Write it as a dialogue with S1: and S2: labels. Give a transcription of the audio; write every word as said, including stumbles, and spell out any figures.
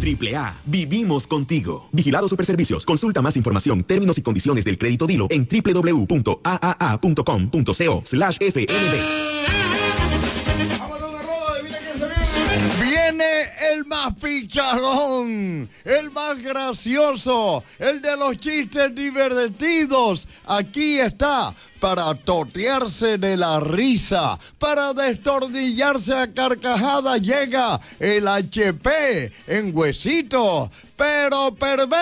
S1: Triple A, vivimos contigo. Vigilado Superservicios. Consulta más información, términos y condiciones del crédito Dilo en doble u doble u doble u punto a a a punto com punto co slash f n b.
S2: Viene el más picharón, el más gracioso, el de los chistes divertidos. Aquí está, para totearse de la risa, para destornillarse a carcajada, llega el H P en huesito, pero perverso.